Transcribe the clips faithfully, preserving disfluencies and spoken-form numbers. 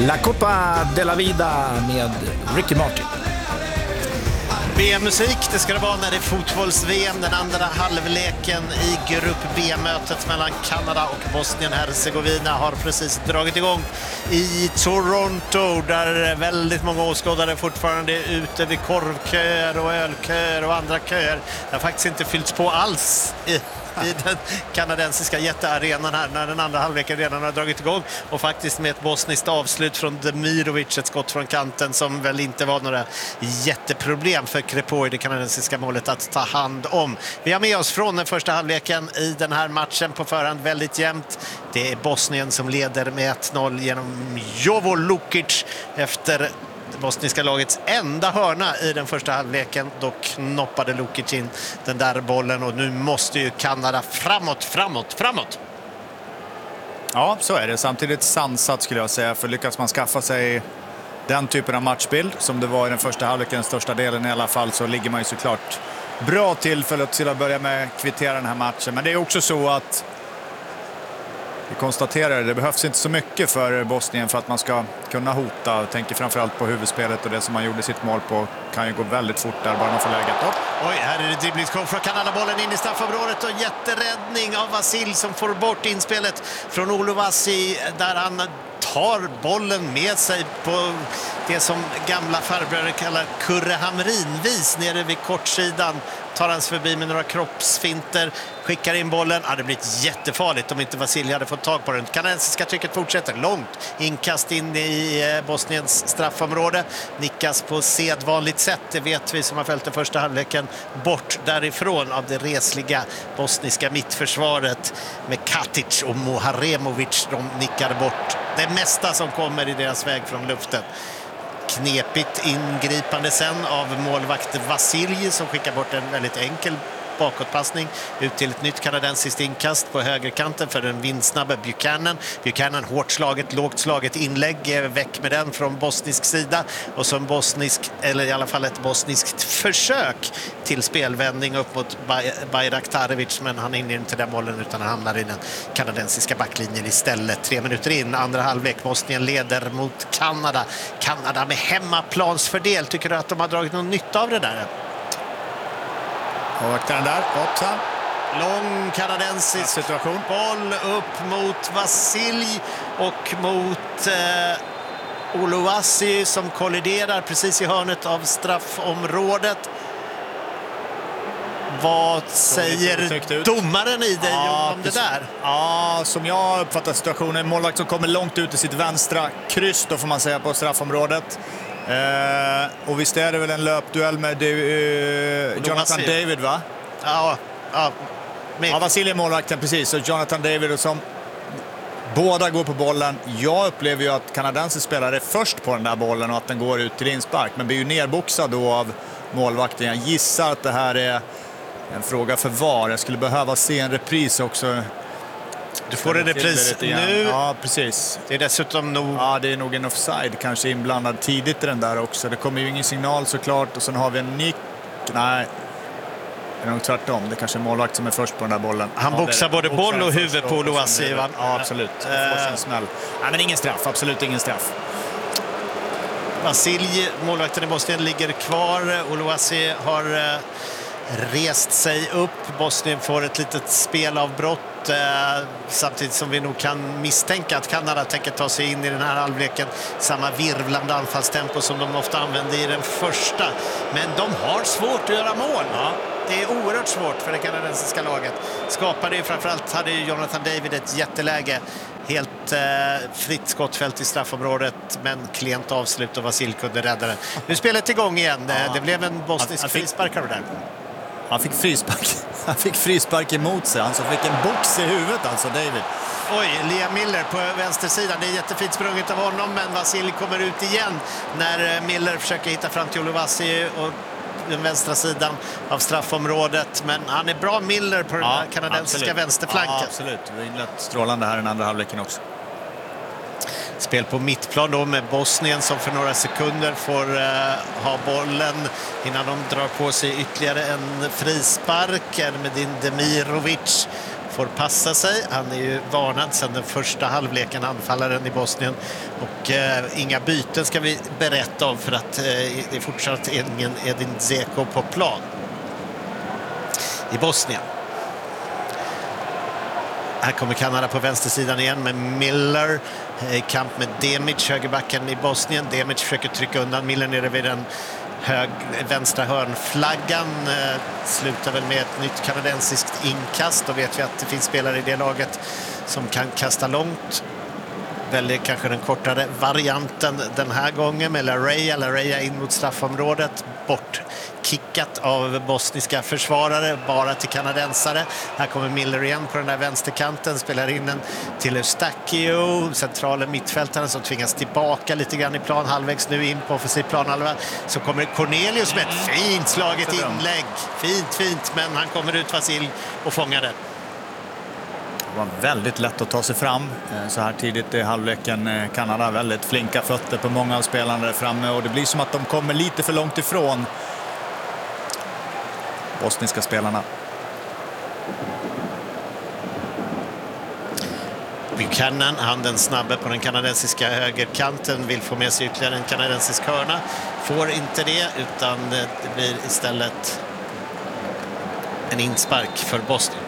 La Copa de la Vida med Ricky Martin. V M-musik, det ska det vara när det är fotbolls-V M. Den andra halvleken i grupp B-mötet mellan Kanada och Bosnien-Hercegovina har precis dragit igång i Toronto, där väldigt många åskådare fortfarande är ute vid korvköer och ölköer och andra köer. Det har faktiskt inte fyllts på alls i i den kanadensiska jättearenan här när den andra halvleken redan har dragit igång, och faktiskt med ett bosniskt avslut från Demirovic, ett skott från kanten som väl inte var några jätteproblem för Crepo i det kanadensiska målet att ta hand om. Vi har med oss från den första halvleken i den här matchen på förhand väldigt jämnt. Det är Bosnien som leder med ett noll genom Jovo Lukic efter det bosniska lagets enda hörna i den första halvleken. Då knoppade Lukic in den där bollen, och nu måste ju Kanada framåt, framåt, framåt. Ja, så är det. Samtidigt sansat skulle jag säga, för lyckas man skaffa sig den typen av matchbild som det var i den första halvleken, största delen i alla fall, så ligger man ju såklart bra till för att till att börja med kvittera den här matchen. Men det är också så att vi konstaterar att det behövs inte så mycket för Bosnien för att man ska kunna hota. Jag tänker framförallt på huvudspelet, och det som man gjorde sitt mål på kan ju gå väldigt fort där bara man får läget upp. Oj, här är det dribblingskom från Kanada, bollen in i straffområdet och jätteräddning av Vasil som får bort inspelet från Oluvasi, där han tar bollen med sig på det som gamla farbröder kallar Kurre Hamrinvis nere vid kortsidan. Tar hans förbi med några kroppsfinter, skickar in bollen. Ja, det blir jättefarligt om inte Vasilij hade fått tag på den. Kanadensiska trycket fortsätter långt. Inkast in i Bosniens straffområde. Nickas på sedvanligt sätt, det vet vi som har följt den första halvleken. Bort därifrån av det resliga bosniska mittförsvaret med Katic och Moharemovic. De nickar bort det mesta som kommer i deras väg från luften. Knepigt ingripande sen av målvakt Vasilij som skickar bort en väldigt enkel bakåtpassning ut till ett nytt kanadensiskt inkast på högerkanten för den vindsnabba Buchanan. Buchanan hårt slaget, lågt slaget inlägg, väck med den från bosnisk sida, och som bosnisk, eller i alla fall ett bosniskt försök till spelvändning upp mot Bayraktarevic, men han är inne inte den bollen utan han hamnar i den kanadensiska backlinjen istället. Tre minuter in, andra halvlek, Bosnien leder mot Kanada. Kanada med hemmaplansfördel. Tycker du att de har dragit någon nytta av det där? Och den där, hoppsan. Lång kanadensisk situation. Boll upp mot Vasilij och mot eh, Oluvasi som kolliderar precis i hörnet av straffområdet. Vad säger domaren i dig ja, om det där? Ja, som jag uppfattar situationen, målvakt som kommer långt ut i sitt vänstra kryss då får man säga på straffområdet. Eh, och visst är det väl en löpduell med uh, Jonathan David, va? Ja, ja. Ja, Vasilij målvakten, precis. Och Jonathan David, och som båda går på bollen. Jag upplever ju att kanadensisk spelare är först på den där bollen och att den går ut till inspark, men blir ju nerboxad då av målvakten. Jag gissar att det här är en fråga för V A R. Jag skulle behöva se en repris också. Du får en repris nu. Ja, precis. Det är dessutom nog... Ja, det är nog en offside kanske inblandad tidigt i den där också. Det kommer ju ingen signal såklart. Och sen har vi en nick. Nej, det är nog tvärtom. Det är kanske är målvakt som är först på den där bollen. Han ja, boxar både boll och huvud på Oluvasi. Ja, absolut. Det får sin smäll. Nej, men ingen straff. Absolut ingen straff. Vasilij, målvakten i Bosnien, ligger kvar. Oluvasi har rest sig upp. Bosnien får ett litet spelavbrott, eh, samtidigt som vi nog kan misstänka att Kanada tänker ta sig in i den här halvleken. Samma virvlande anfallstempo som de ofta använde i den första. Men de har svårt att göra mål. Ja. Det är oerhört svårt för det kanadensiska laget. Skapade ju, framförallt hade ju Jonathan David ett jätteläge. Helt eh, fritt skottfält i straffområdet, men klent avslut och Vasilij kunde rädda den. Nu är spelet igång igen. Ja. Det blev en bosnisk frispark av det där. Han fick frispark. Han fick frispark emot sig. Han så fick en box i huvudet, alltså David. Oj, Liam Miller på vänstersidan. Det är jättefint sprunget av honom, men Vasilij kommer ut igen när Miller försöker hitta fram till Oluvasi och den vänstra sidan av straffområdet. Men han är bra, Miller, på den ja, kanadensiska absolut. vänsterflanken. Ja, absolut. Vi har inlett strålande här i den andra halvleken också. Spel på mittplan då med Bosnien som för några sekunder får uh, ha bollen innan de drar på sig ytterligare en frispark. Ermedin Demirovic får passa sig. Han är ju varnad sedan den första halvleken, anfallaren i Bosnien. Och eh, inga byten ska vi berätta om, för att eh, det är fortsatt ingen Edin Dzeko på plan i Bosnien. Här kommer Kanada på vänstersidan igen med Miller i kamp med Demic, högerbacken i Bosnien. Demic försöker trycka undan Miller nere vid den hög, vänstra hörnflaggan. Eh, slutar väl med ett nytt kanadensiskt inkast. Då vet vi att det finns spelare i det laget som kan kasta långt. Väljer kanske den kortare varianten den här gången med Larrea. Larrea in mot straffområdet. Bort kickat av bosniska försvarare, bara till kanadensare. Här kommer Miller igen på den där vänsterkanten, spelar in den till Eustáquio, centrala mittfältaren som tvingas tillbaka lite grann i plan, halvvägs nu in på offensiv planhalva. Så kommer Cornelius med ett fint slaget inlägg. Fint, fint, men han kommer ut Vasil och fångar det. Det var väldigt lätt att ta sig fram så här tidigt i halvleken. Kanada väldigt flinka fötter på många av spelarna där framme, och det blir som att de kommer lite för långt ifrån bosniska spelarna. Buchanan, han den snabbe på den kanadensiska högerkanten, vill få med sig ytterligare en kanadensisk hörna. Får inte det, utan det blir istället en inspark för Bosnien.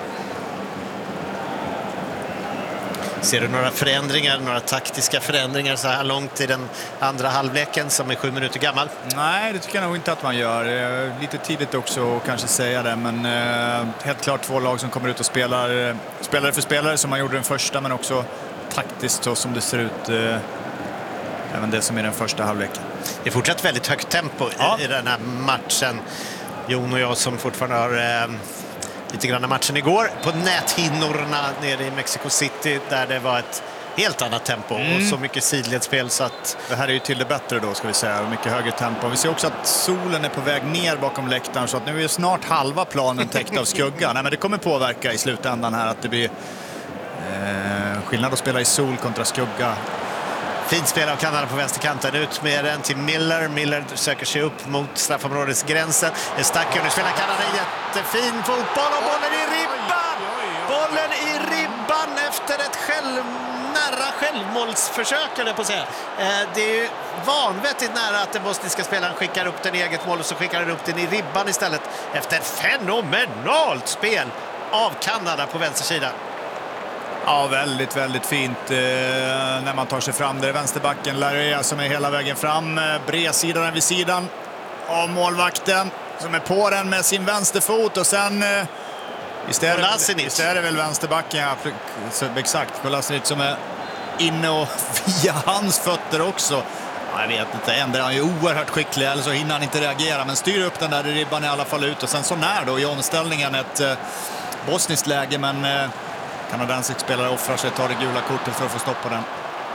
Ser du några förändringar, några taktiska förändringar så här långt i den andra halvleken som är sju minuter gammal? Nej, det tycker jag nog inte att man gör. Lite tidigt också att kanske säga det, men eh, helt klart två lag som kommer ut och spelar eh, spelare för spelare som man gjorde den första, men också taktiskt så som det ser ut eh, även det som är den första halvleken. Det är fortsatt väldigt högt tempo ja. i, i den här matchen. Jon och jag som fortfarande har... Eh, lite grann matchen igår på näthinnorna nere i Mexico City, där det var ett helt annat tempo mm. och så mycket sidledsspel så att... Det här är ju till det bättre då, ska vi säga, mycket högre tempo. Vi ser också att solen är på väg ner bakom läktaren, så att nu är snart halva planen täckt av skugga. Nej, men det kommer påverka i slutändan här att det blir eh, skillnad att spela i sol kontra skugga. Fint spel av Kanada på vänsterkanten, ut med den till Miller. Miller söker sig upp mot straffområdesgränsen. Eustáquio, nu spelar Kanada jättefin fotboll och bollen i ribban! Bollen i ribban efter ett själv, nära självmålsförsök, eller på att säga. Det är ju vanvettigt nära att den bosniska spelaren skickar upp den i eget mål, och så skickar den upp den i ribban istället efter ett fenomenalt spel av Kanada på vänstersidan. Ja, väldigt, väldigt fint eh, när man tar sig fram. Det är vänsterbacken Larrea som är hela vägen fram. Eh, bredsidan vid sidan av målvakten som är på den med sin vänsterfot. Och sen eh, visst, är det, visst är det väl vänsterbacken, ja, så, exakt, Kolasinac som är inne och via hans fötter också. Ja, jag vet inte, ändå är han ju oerhört skicklig, eller så hinner han inte reagera. Men styr upp den där i ribban i alla fall ut. Och sen så när då i omställningen ett eh, bosniskt läge, men... Eh, kanadensisk spelare offrar sig, tar det gula kortet för att få stopp på den.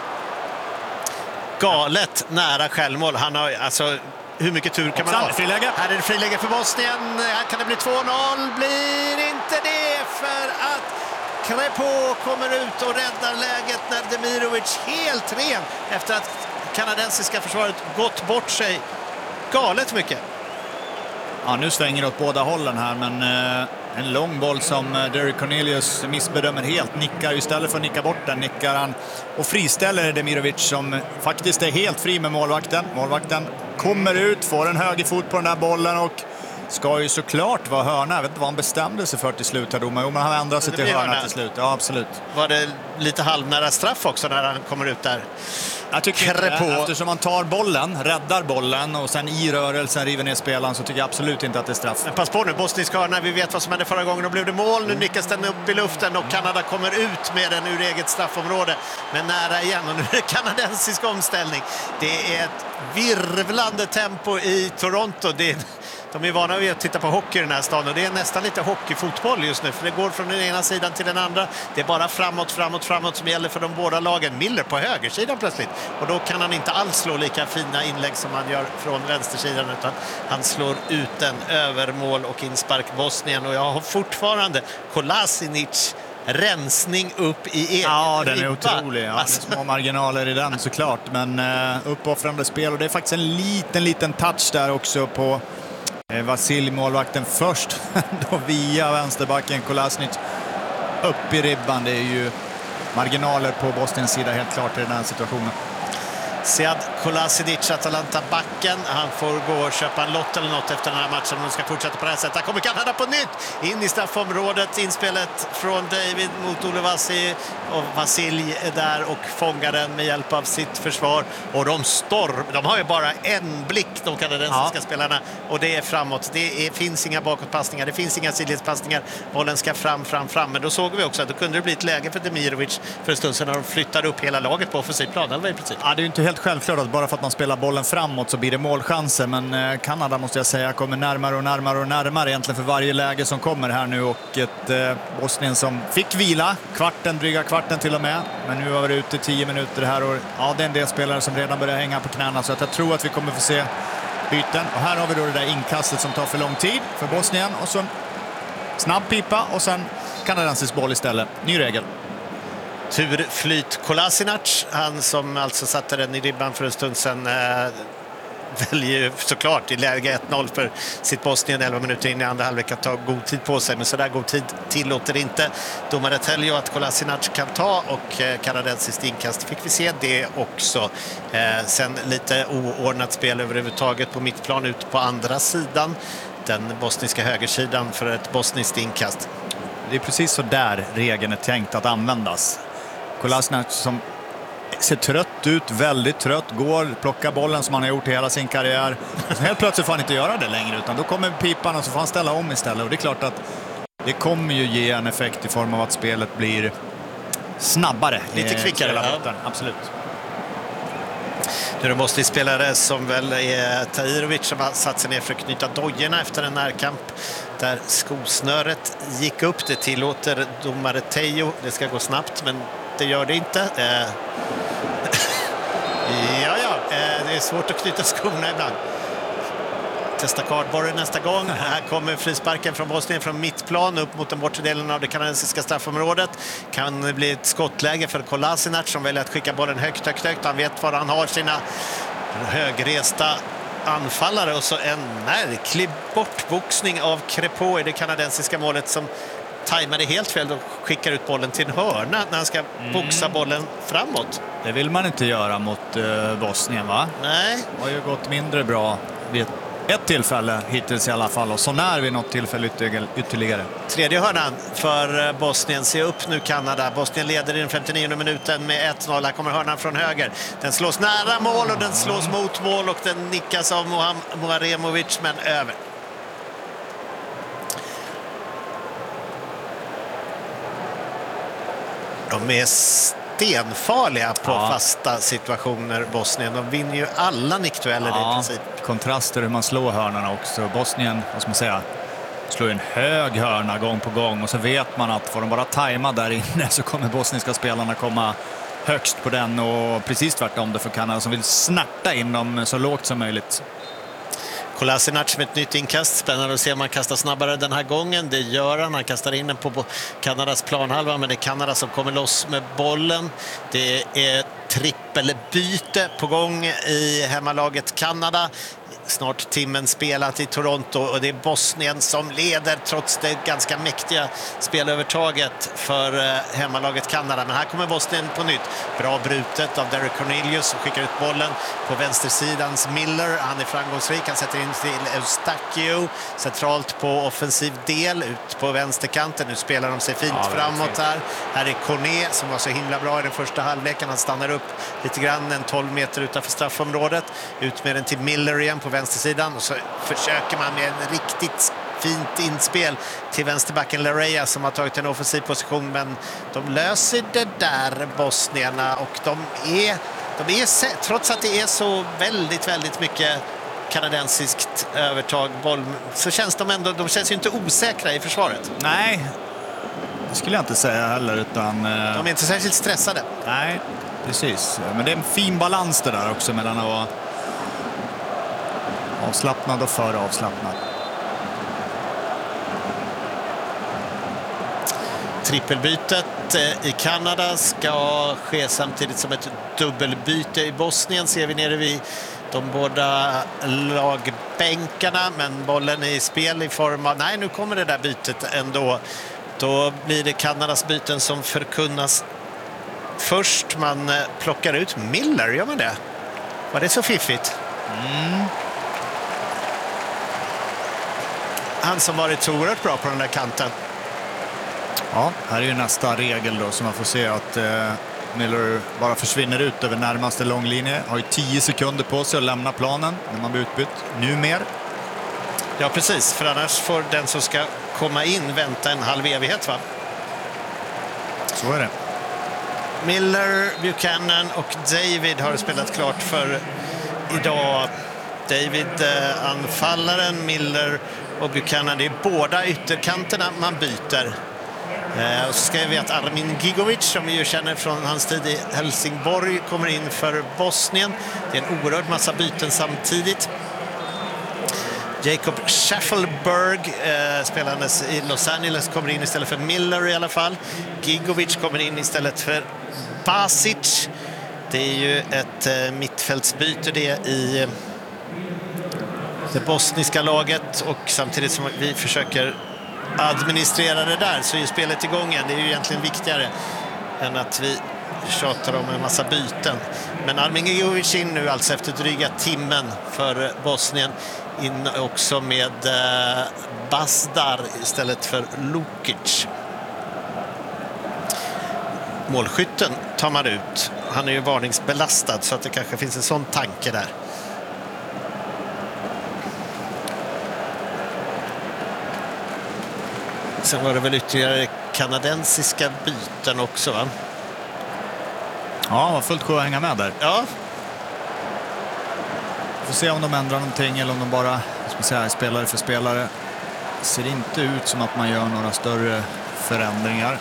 Galet nära självmål. Han har alltså, hur mycket tur kan man ha? Friläge. Här är det friläge för Bosnien. Här kan det bli två noll. Blir inte det, för att Crepeau kommer ut och räddar läget när Demirovic helt ren efter att kanadensiska försvaret gått bort sig. Galet mycket. Ja, nu svänger det åt båda hållen här, men eh, en lång boll som eh, Derek Cornelius missbedömer helt. Nickar istället för att nicka bort den, nickar han och friställer Demirovic som faktiskt är helt fri med målvakten. Målvakten kommer ut, får en högerfot på den där bollen och ska ju såklart vara hörna. Jag vet inte vad han bestämde sig för till slut här, domaren. Jo, men han ändrar sig till hörna, hörna till slut. Ja, absolut. Var det lite halvnära straff också när han kommer ut där? Jag tycker inte, eftersom man tar bollen, räddar bollen och sen i rörelsen river ner spelaren, så tycker jag absolut inte att det är straff. Men pass på nu, bosnisk hörna, vi vet vad som hände förra gången, då blev det mål, nu nickas den upp i luften och Kanada kommer ut med den ur eget straffområde, men nära igen, och nu är det kanadensisk omställning. Det är ett virvlande tempo i Toronto. Det är, de är vana vid att titta på hockey i den här staden, och det är nästan lite hockeyfotboll just nu, för det går från den ena sidan till den andra. Det är bara framåt, framåt, framåt som gäller för de båda lagen. Miller på högersidan plötsligt, och då kan han inte alls slå lika fina inlägg som han gör från vänstersidan, utan han slår ut den över mål och inspark Bosnien. Och jag har fortfarande Kolasinac rensning upp i egen Ja, den är ribba. otrolig. Ja, alltså. Det är små marginaler i den såklart, men uh, uppoffrande spel, och det är faktiskt en liten, liten touch där också på uh, Vasil, målvakten först då via vänsterbacken Kolasinac upp i ribban. Det är ju marginaler på Bosniens sida helt klart i den här situationen. Sead Kolasinac, Atalanta-backen. Han får gå och köpa en lott eller något efter den här matchen. De ska fortsätta på det här sättet. Här kommer Kanada på nytt. In i straffområdet. Inspelet från David mot Uluwasi. Och Vasilj är där och fångar den med hjälp av sitt försvar. Och de storm. De har ju bara en blick, de kanadensiska ja. spelarna. Och det är framåt. Det är, finns inga bakåtpassningar. Det finns inga sidledspassningar. Bollen ska fram, fram, fram. Men då såg vi också att då kunde det bli ett läge för Demirovic för en stund sedan när de flyttade upp hela laget på offensiv plan. Det var i princip. Ja, det är ju inte helt självklart att bara för att man spelar bollen framåt så blir det målchanser, men Kanada måste jag säga kommer närmare och närmare och närmare egentligen för varje läge som kommer här nu, och ett eh, Bosnien som fick vila kvarten, dryga kvarten till och med, men nu har vi ute tio minuter här och ja, det är en del spelare som redan börjar hänga på knäna, så att jag tror att vi kommer få se byten. Och här har vi då det där inkastet som tar för lång tid för Bosnien och så snabb pipa och sen kanadensisk boll istället. Ny regel. Turflyt Kolasinac, han som alltså satte den i ribban för en stund sedan, äh, väljer såklart i läge ett noll för sitt Bosnien elva minuter in i andra halvlek att ta god tid på sig, men så där god tid tillåter inte domare Teljo att Kolasinac kan ta, och eh, kanadensiskt inkast fick vi se det också. Eh, sen lite oordnat spel överhuvudtaget på mittplan ut på andra sidan, den bosniska högersidan för ett bosniskt inkast. Det är precis så där regeln är tänkt att användas. Kolasinac som ser trött ut, väldigt trött, går, plockar bollen som han har gjort i hela sin karriär. Så helt plötsligt får han inte göra det längre, utan då kommer pipan och så får han ställa om istället. Och det är klart att det kommer ju ge en effekt i form av att spelet blir snabbare. Lite kvickare. Ja. Absolut. Det är en bosnisk spelare som väl är Tahirovic som har satt sig ner för att knyta dojorna efter en närkamp där skosnöret gick upp. Det tillåter domare Teljo. Det ska gå snabbt, men det gör det inte. Eh. ja, ja. Eh, det är svårt att knyta skorna ibland. Testa kardborren nästa gång. Här kommer frisparken från Bosnien från mittplan upp mot den bortre delen av det kanadensiska straffområdet. Kan det bli ett skottläge för Kolasinac som väljer att skicka bollen högt, högt, högt. Han vet var han har sina högresta anfallare, och så en märklig bortboxning av Crépeau i det kanadensiska målet som tajmade helt fel och skickar ut bollen till en hörna när han ska boxa bollen framåt. Det vill man inte göra mot uh, Bosnien, va? Nej. Det har ju gått mindre bra vid ett tillfälle hittills i alla fall, och så när vi något tillfälle ytterligare. Tredje hörnan för Bosnien. Se upp nu Kanada. Bosnien leder i den femtionionde minuten med ett noll. Här kommer hörnan från höger. Den slås nära mål och den slås mot mål och den nickas av Muharemovic, men över. De är stenfarliga på ja. fasta situationer, Bosnien. De vinner ju alla nickdueller ja, i princip. Kontraster hur man slår hörnorna också. Bosnien, vad ska man säga, slår en hög hörna gång på gång, och så vet man att får de bara tajma där inne så kommer bosniska spelarna komma högst på den, och precis tvärtom det för Kanada som vill snärta in dem så lågt som möjligt. Kolasinac med ett nytt inkast. Spännande att se om man kastar snabbare den här gången. Det gör han. Han kastar in den på Kanadas planhalva, men det är Kanada som kommer loss med bollen. Det är trippelbyte på gång i hemmalaget Kanada. Snart timmen spelat i Toronto, och det är Bosnien som leder trots det ganska mäktiga spelövertaget för hemmalaget Kanada. Men här kommer Bosnien på nytt. Bra brutet av Derek Cornelius som skickar ut bollen på vänstersidans Miller. Han är framgångsrik. Han sätter in till Eustachio centralt på offensiv del ut på vänsterkanten. Nu spelar de sig fint ja, framåt här. Här är Corné som var så himla bra i den första halvleken. Han stannar upp lite grann en tolv meter utanför straffområdet. Ut med den till Miller igen på vänstersidan, och så försöker man med en riktigt fint inspel till vänsterbacken Larrea som har tagit en offensiv position, men de löser det där, bosnierna, och de är, de är trots att det är så väldigt, väldigt mycket kanadensiskt övertag boll, så känns de ändå, de känns ju inte osäkra i försvaret. Nej, det skulle jag inte säga heller, utan de är inte särskilt stressade. Nej, precis, men det är en fin balans det där också mellan att avslappnad och för avslappnad. Trippelbytet i Kanada ska ske samtidigt som ett dubbelbyte i Bosnien, ser vi nere vid de båda lagbänkarna, men bollen är i spel i form av, nej, nu kommer det där bytet ändå. Då blir det Kanadas byten som förkunnas först. Man plockar ut Miller, gör man det? Var det så fiffigt? Mm. Han som varit så oerhört bra på den där kanten. Ja, här är ju nästa regel då, så man får se att eh, Miller bara försvinner ut över närmaste långlinje. Har ju tio sekunder på sig att lämna planen när man blir utbytt. Nu mer. Ja, precis. För annars får den som ska komma in vänta en halv evighet, va? Så är det. Miller, Buchanan och David har spelat klart för idag. David eh, anfallaren, Miller och Buchanan. Det är båda ytterkanterna man byter. Eh, och så ska vi att Armin Gigovic, som vi ju känner från hans tid i Helsingborg, kommer in för Bosnien. Det är en oerhörd massa byten samtidigt. Jacob Schaffelberg, eh, spelandes i Los Angeles, kommer in istället för Miller i alla fall. Gigovic kommer in istället för Basic. Det är ju ett eh, mittfältsbyte det i eh, det bosniska laget, och samtidigt som vi försöker administrera det där så är ju spelet igång igen. Det är ju egentligen viktigare än att vi tjatar om en massa byten. Men Armin Gigovic in nu alltså efter dryga timmen för Bosnien, in också med eh, Basdar istället för Lukic. Målskytten tar man ut. Han är ju varningsbelastad, så att det kanske finns en sån tanke där. Sen var det väl ytterligare kanadensiska byten också, va? Ja, var fullt sjö att hänga med där. Ja. Får se om de ändrar någonting eller om de bara, ska säga, spelare för spelare. Ser inte ut som att man gör några större förändringar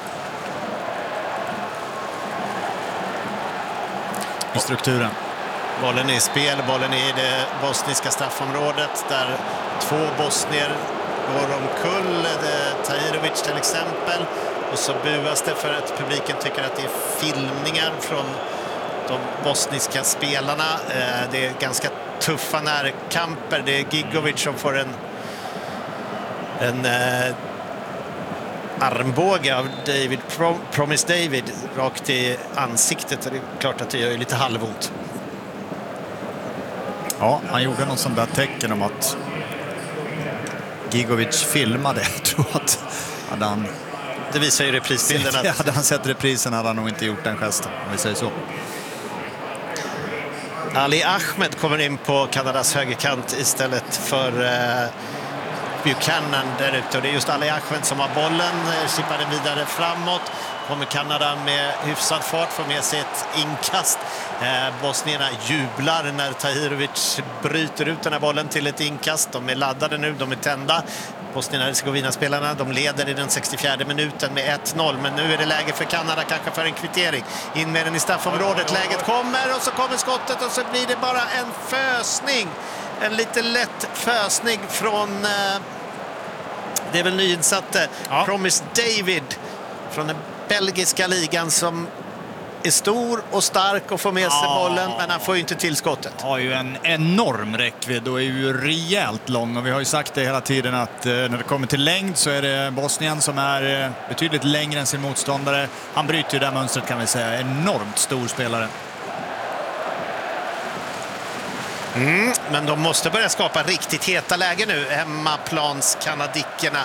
i strukturen. Bollen är i spel, bollen är i det bosniska straffområdet där två bosnier går omkull. Tahirovic till exempel. Och så buas det för att publiken tycker att det är filmningar från de bosniska spelarna. Det är ganska tuffa närkamper. Det är Gigovic som får en, en eh, armbåge av David Prom Promise David rakt i ansiktet. Det är klart att det gör lite halvont. Ja, han gjorde någon sån där tecken om att Gigovic filmade. Jag tror att hade han... Det visar ju reprisbilden att... Hade han sett reprisen hade han nog inte gjort den gesten, om vi säger så. Ali Ahmed kommer in på Kanadas högerkant istället för eh, Buchanan där ute. Och det är just Ali Ahmed som har bollen, chippar den vidare framåt. Kommer Kanada med hyfsad fart, får med sig ett inkast. Eh, Bosnierna jublar när Tahirovic bryter ut den här bollen till ett inkast. De är laddade nu, de är tända. Bosnien-Hercegovina-spelarna, de leder i den sextiofjärde minuten med ett noll. Men nu är det läge för Kanada, kanske för en kvittering. In med den i straffområdet, läget kommer och så kommer skottet och så blir det bara en fösning. En lite lätt fösning från... Eh, det är väl nyinsatte ja. Promise David från den belgiska ligan som är stor och stark och får med sig ja. bollen, men han får ju inte till skottet. Har ju en enorm räckvidd och är ju rejält lång, och vi har ju sagt det hela tiden att eh, när det kommer till längd så är det Bosnien som är eh, betydligt längre än sin motståndare. Han bryter ju det mönstret, kan vi säga. Enormt stor spelare. Mm, men de måste börja skapa riktigt heta lägen nu, hemmaplans kanadickerna.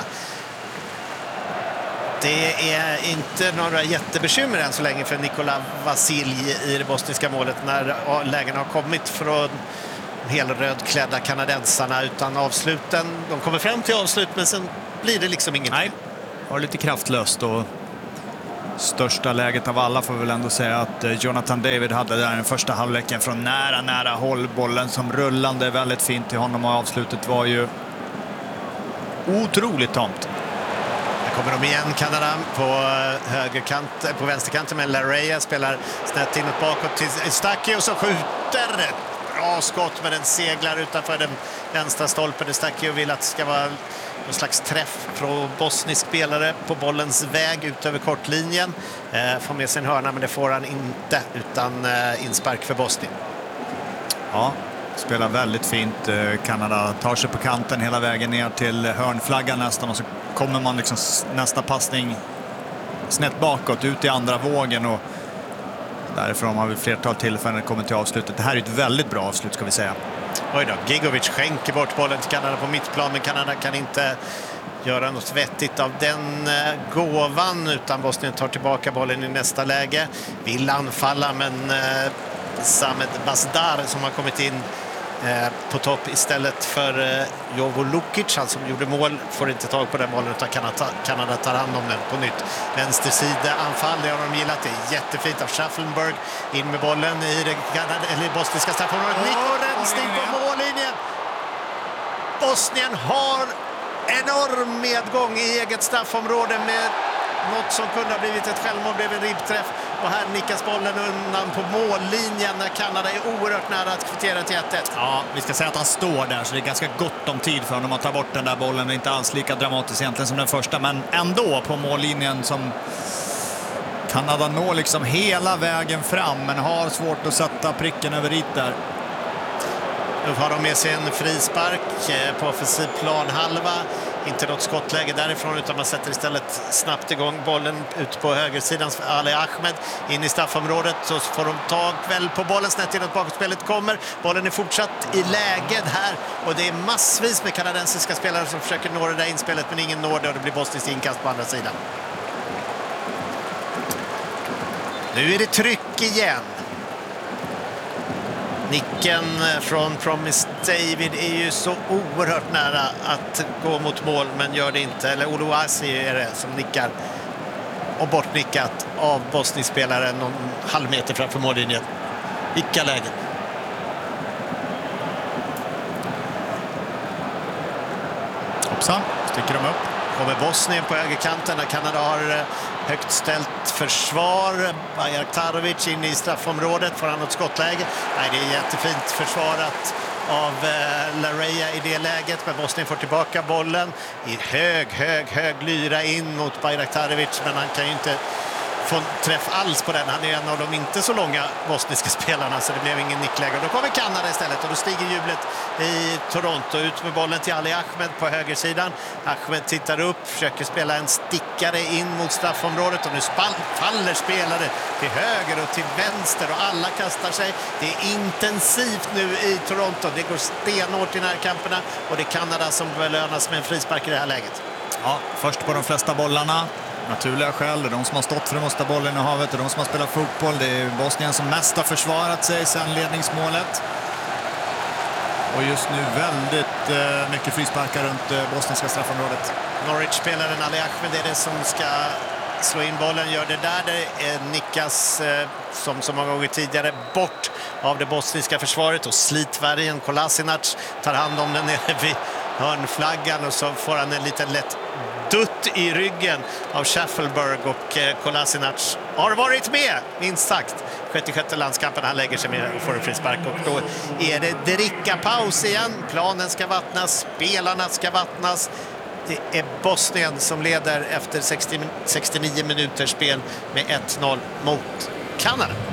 Det är inte några jättebekymmer än så länge för Nikola Vasilj i det bosniska målet när lägen har kommit från helrödklädda kanadensarna, utan avsluten. De kommer fram till avslut, men sen blir det liksom inget. Nej, var lite kraftlöst, och största läget av alla får vi väl ändå säga att Jonathan David hade där den första halvleken från nära, nära håll. Bollen som rullande väldigt fint till honom, och avslutet var ju otroligt tomt. Kommer de igen, Kanada, på högerkant, på vänsterkanten, med Larrea spelar snett inåt bakåt till Stacchi och så skjuter. Bra skott, men den seglar utanför den vänstra stolpen. Stacchi och vill att det ska vara någon slags träff från bosnisk spelare på bollens väg ut över kortlinjen. Eh, får med sig en hörna, men det får han inte, utan eh, inspark för Bosnien. Ja, spelar väldigt fint. Kanada tar sig på kanten hela vägen ner till hörnflaggan nästan, och så kommer man liksom nästa passning snett bakåt, ut i andra vågen och därifrån har vi flertal tillfällen kommit till avslutet. Det här är ett väldigt bra avslut ska vi säga. Oj då, Gigovic skänker bort bollen till Kanada på mittplan, men Kanada kan inte göra något vettigt av den eh, gåvan, utan Bosnien tar tillbaka bollen i nästa läge. Vill anfalla, men eh, Samed Bazdar som har kommit in eh, på topp istället för eh, Jovo Lukic, han som gjorde mål, får inte tag på den bollen utan Kanada, Kanada tar hand om den på nytt. Vänstersida anfall, det har de gillat. Det är jättefint av Schaffenberg in med bollen i det Kanada, eller bosniska straffområdet. Oh, Nico rensning på mållinjen. Bosnien har enorm medgång i eget straffområde med något som kunde ha blivit ett självmål, blev en ribbträff. Och här nickas bollen undan på mållinjen när Kanada är oerhört nära att kvittera till ett ett. Ja, vi ska säga att han står där så det är ganska gott om tid för honom att ta bort den där bollen. Det är inte alls lika dramatiskt egentligen som den första, men ändå på mållinjen som Kanada når liksom hela vägen fram men har svårt att sätta pricken över dit där. Nu har de med sig en frispark på offensiv planhalva. Inte något skottläge därifrån utan man sätter istället snabbt igång bollen ut på högersidan. Ali Ahmed in i straffområdet, så får de tag väl på bollen snett inåt bakåtspelet kommer. Bollen är fortsatt i läget här och det är massvis med kanadensiska spelare som försöker nå det där inspelet, men ingen når det och det blir bosniskt inkast på andra sidan. Nu är det tryck igen. Nicken från Promise David är ju så oerhört nära att gå mot mål, men gör det inte. Eller Oluwasi är det som nickar och bortnickat av bosniskspelaren någon halv meter framför mållinjen. Vilka lägen. Hoppsan, sticker de upp. Kommer Bosnien på högerkanten när Kanada har högt ställt försvar. Bajraktarovic in i straffområdet, får han något skottläge? Nej, det är jättefint försvarat av eh, Lareya i det läget, men Bosnien får tillbaka bollen i hög, hög, hög lyra in mot Bajraktarovic, men han kan ju inte få träff alls på den. Han är en av de inte så långa bosniska spelarna, så det blev ingen nickläge. Och då kommer Kanada istället och då stiger jublet i Toronto. Ut med bollen till Ali Ahmed på högersidan. Ahmed tittar upp, försöker spela en stickare in mot straffområdet och nu faller spelare till höger och till vänster och alla kastar sig. Det är intensivt nu i Toronto. Det går stenhårt i närkamperna och det är Kanada som belönas med en frispark i det här läget. Ja, först på de flesta bollarna. Naturliga skäl, det är de som har stått för den måste bollen i havet, det är de som har spelat fotboll. Det är Bosnien som mest har försvarat sig sedan ledningsmålet. Och just nu väldigt eh, mycket frisparkar runt eh, bosniska straffområdet. Norwich-spelaren Ali Ahmed är det som ska slå in bollen, gör det där. Det är nickas eh, som så många gånger tidigare bort av det bosniska försvaret och slitvärjen Kolasinac tar hand om den nere vid hörnflaggan och så får han en liten lätt dutt i ryggen av Schaffelberg och eh, Kolasinac har varit med, minst sagt. sjuttiosjätte landskampen, han lägger sig med och får en frispark och då är det dricka-paus igen. Planen ska vattnas, spelarna ska vattnas. Det är Bosnien som leder efter sextio, sextionio minuters spel med ett noll mot Kanada.